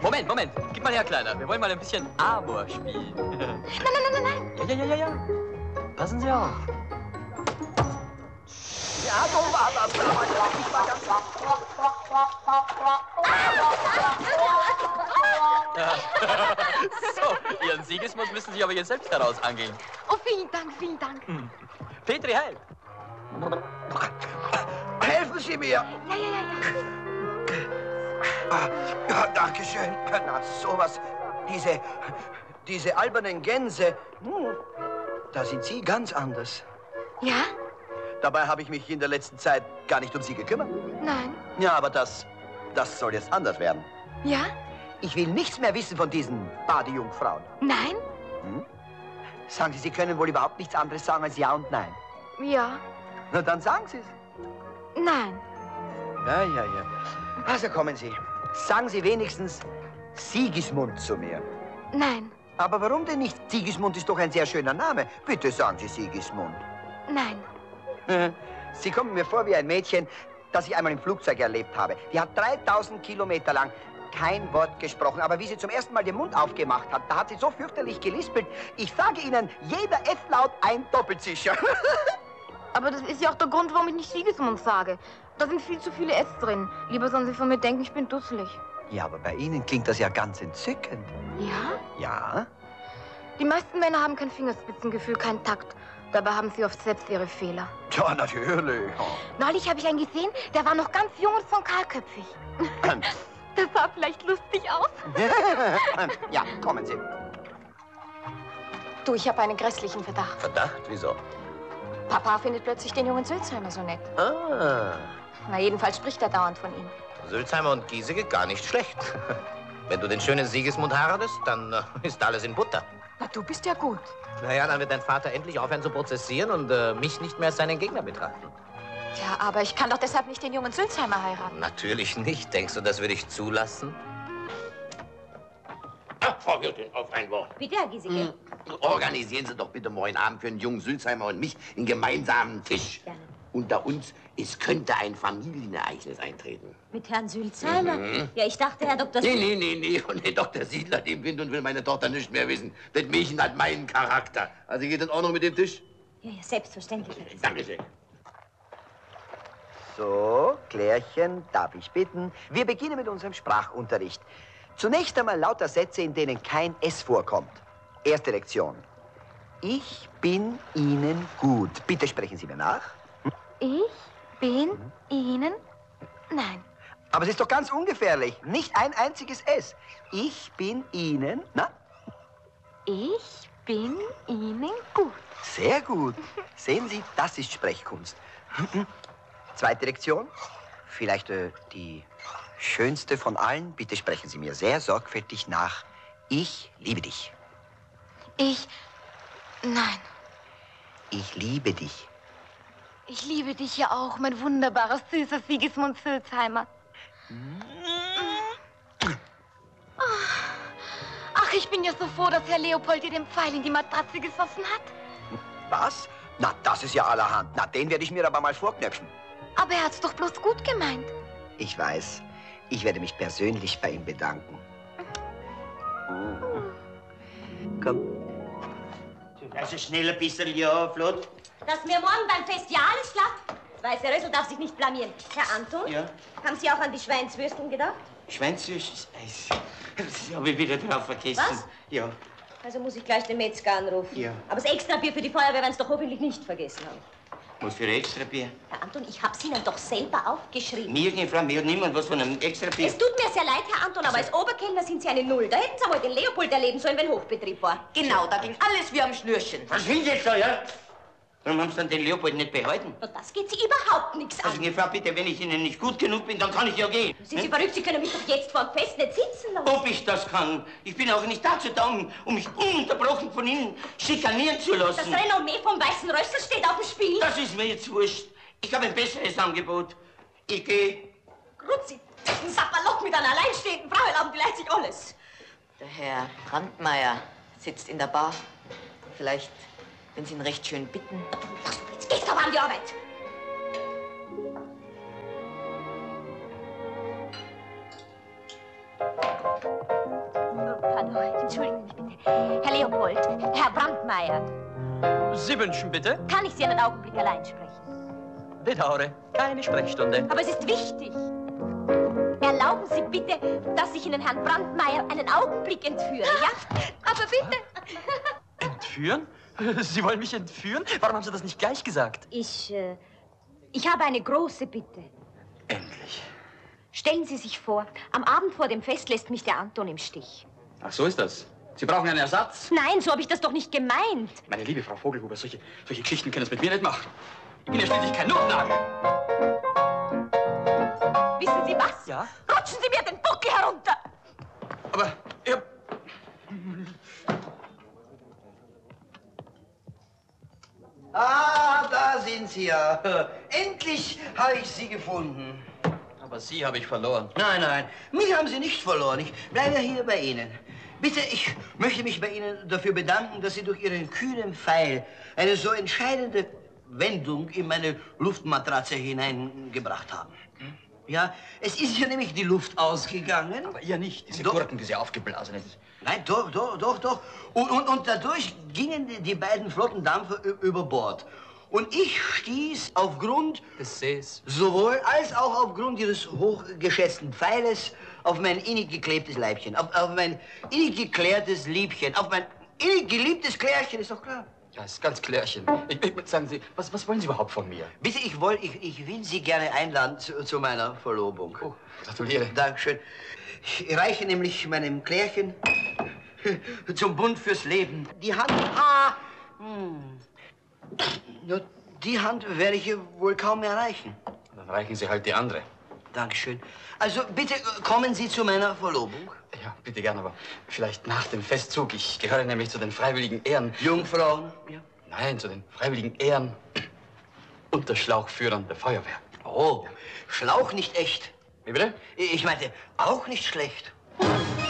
Moment. Gib mal her, Kleiner. Wir wollen mal ein bisschen Amor spielen. Nein. Ja. Passen Sie auf. Ja, so war das. Ich war ganz... So, Ihren Sigismund müssen Sie aber jetzt selbst heraus angehen. Oh, vielen Dank. Petri, heil. Helfen Sie mir! Ja. Ja, danke schön. Na, sowas. Diese albernen Gänse. Da sind Sie ganz anders. Ja? Dabei habe ich mich in der letzten Zeit gar nicht um Sie gekümmert. Nein. Ja, aber das soll jetzt anders werden. Ja? Ich will nichts mehr wissen von diesen Badejungfrauen. Nein? Sagen Sie, Sie können wohl überhaupt nichts anderes sagen als Ja und Nein. Ja. Na, dann sagen Sie es. Nein. Ja. Also kommen Sie. Sagen Sie wenigstens Sigismund zu mir. Nein. Aber warum denn nicht? Sigismund ist doch ein sehr schöner Name. Bitte sagen Sie Sigismund. Nein. Sie kommen mir vor wie ein Mädchen, das ich einmal im Flugzeug erlebt habe. Die hat 3000 Kilometer lang kein Wort gesprochen. Aber wie sie zum ersten Mal den Mund aufgemacht hat, da hat sie so fürchterlich gelispelt. Ich sage Ihnen, jeder F-Laut ein Doppelzischer. Aber das ist ja auch der Grund, warum ich nicht Sigismund sage. Da sind viel zu viele S drin. Lieber sollen Sie von mir denken, ich bin dusselig. Ja, aber bei Ihnen klingt das ja ganz entzückend. Ja? Ja? Die meisten Männer haben kein Fingerspitzengefühl, keinen Takt. Dabei haben sie oft selbst ihre Fehler. Ja, natürlich. Neulich habe ich einen gesehen, der war noch ganz jung und von kahlköpfig. Das sah vielleicht lustig aus. Ja, kommen Sie. Du, ich habe einen grässlichen Verdacht. Verdacht? Wieso? Papa findet plötzlich den jungen Sülzheimer so nett. Ah, Na, jedenfalls spricht er dauernd von ihm. Sülzheimer und Giesecke gar nicht schlecht. Wenn du den schönen Sigismund heiratest, dann ist alles in Butter. Na, du bist ja gut. Naja, dann wird dein Vater endlich aufhören zu prozessieren und mich nicht mehr als seinen Gegner betrachten. Ja, aber ich kann doch deshalb nicht den jungen Sülzheimer heiraten. Natürlich nicht. Denkst du, das würde ich zulassen? Ach, Frau Wirtin, auf ein Wort. Bitte, Herr Giesecke. Organisieren Sie doch bitte morgen Abend für den jungen Sülzheimer und mich einen gemeinsamen Tisch. Gerne. Unter uns, es könnte ein Familienereignis eintreten. Mit Herrn Sülzheimer? Ja, ich dachte, Herr Dr. Nee. Und der Dr. Siedler, dem Wind und will meine Tochter nicht mehr wissen. Das Mädchen hat meinen Charakter. Also geht das auch noch mit dem Tisch? Ja, selbstverständlich. Herr Giesecke. Dankeschön. So, Klärchen, darf ich bitten? Wir beginnen mit unserem Sprachunterricht. Zunächst einmal lauter Sätze, in denen kein S vorkommt. Erste Lektion. Ich bin Ihnen gut. Bitte sprechen Sie mir nach. Ich bin Ihnen... Nein. Aber es ist doch ganz ungefährlich. Nicht ein einziges S. Ich bin Ihnen... Na? Ich bin Ihnen gut. Sehr gut. Sehen Sie, das ist Sprechkunst. Zweite Lektion. Vielleicht die schönste von allen. Bitte sprechen Sie mir sehr sorgfältig nach. Ich liebe dich. Nein. Ich liebe dich. Ich liebe dich ja auch, mein wunderbarer, süßer Sigismund Sülzheimer. Ach, ich bin ja so froh, dass Herr Leopold dir den Pfeil in die Matratze gesoffen hat. Was? Na, das ist ja allerhand. Na, den werde ich mir aber mal vorknöpfen. Aber er hat's doch bloß gut gemeint. Ich weiß. Ich werde mich persönlich bei ihm bedanken. Komm. Also schnell ein bisschen, ja, flott. Dass mir morgen beim Fest ja alles klappt. Weißer Rössel darf sich nicht blamieren. Herr Anton? Ja? Haben Sie auch an die Schweinswürsten gedacht? Schweinswürstes Eis. Das habe ich wieder drauf vergessen. Was? Ja. Also muss ich gleich den Metzger anrufen. Ja. Aber das Extrabier für die Feuerwehr werden Sie doch hoffentlich nicht vergessen haben. Was für ein Extrabier? Herr Anton, ich hab's Ihnen doch selber aufgeschrieben. Mir, Frau, mir hat niemand was von einem Extrabier. Es tut mir sehr leid, Herr Anton, aber als Oberkellner sind Sie eine Null. Da hätten Sie einmal den Leopold erleben sollen, wenn Hochbetrieb war. Genau, da ging alles wie am Schnürchen. Was will jetzt da, ja? Warum haben Sie dann den Leopold nicht behalten? Und das geht Sie überhaupt nichts an. Also, Frau, bitte, wenn ich Ihnen nicht gut genug bin, dann kann ich ja gehen. Sind Sie verrückt? Sie können mich doch jetzt vor dem Fest nicht sitzen lassen. Ob ich das kann? Ich bin auch nicht dazu da, um mich ununterbrochen von Ihnen schikanieren zu Das lassen. Renommee vom Weißen Rössel steht auf dem Spiel. Das ist mir jetzt wurscht. Ich habe ein besseres Angebot. Ich gehe. Grutzi, ein Sapperloch mit einer alleinstehenden Frau erlauben vielleicht sich alles. Der Herr Brandmeier sitzt in der Bar. Vielleicht, wenn Sie ihn recht schön bitten. Jetzt gehst du aber an die Arbeit. Brandmeier. Sie wünschen bitte? Kann ich Sie einen Augenblick allein sprechen? Bedauere, keine Sprechstunde. Aber es ist wichtig. Erlauben Sie bitte, dass ich Ihnen Herrn Brandmeier einen Augenblick entführe, ja? Aber bitte. Entführen? Sie wollen mich entführen? Warum haben Sie das nicht gleich gesagt? Ich habe eine große Bitte. Endlich. Stellen Sie sich vor, am Abend vor dem Fest lässt mich der Anton im Stich. Ach, so ist das. Sie brauchen einen Ersatz? Nein, so habe ich das doch nicht gemeint. Meine liebe Frau Vogelhuber, solche Geschichten können es mit mir nicht machen. Ich bin ja schließlich kein Notnagel. Wissen Sie was? Ja? Rutschen Sie mir den Buckel herunter! Aber ihr... Ah, da sind Sie ja. Endlich habe ich Sie gefunden. Aber Sie habe ich verloren. Nein, nein, mich haben Sie nicht verloren. Ich bleibe hier bei Ihnen. Bitte, ich möchte mich bei Ihnen dafür bedanken, dass Sie durch Ihren kühnen Pfeil eine so entscheidende Wendung in meine Luftmatratze hineingebracht haben. Ja, es ist ja nämlich die Luft ausgegangen. Aber ihr nicht, diese Doch. Gurken, diese aufgeblasenen. Nein, doch. Und dadurch gingen die beiden Flottendampfer über Bord. Und ich stieß aufgrund Des Sees. sowohl als auch aufgrund Ihres hochgeschätzten Pfeiles auf mein innig geklebtes Leibchen, auf mein innig geklärtes Liebchen, auf mein innig geliebtes Klärchen, ist doch klar. Ja, ist ganz klärchen. Sagen Sie, was wollen Sie überhaupt von mir? Bitte, ich will Sie gerne einladen zu meiner Verlobung. Oh, gratuliere. Dankeschön. Ich reiche nämlich meinem Klärchen zum Bund fürs Leben die Hand. Ja, die Hand werde ich wohl kaum mehr erreichen. Dann reichen Sie halt die andere. Dankeschön. Also bitte kommen Sie zu meiner Verlobung. Ja, bitte gern, aber vielleicht nach dem Festzug. Ich gehöre nämlich zu den freiwilligen Ehren. Jungfrauen. Ja. Nein, zu den freiwilligen Ehren unter Schlauchführern der Feuerwehr. Oh, Schlauch nicht echt. Wie bitte? Ich meinte, auch nicht schlecht.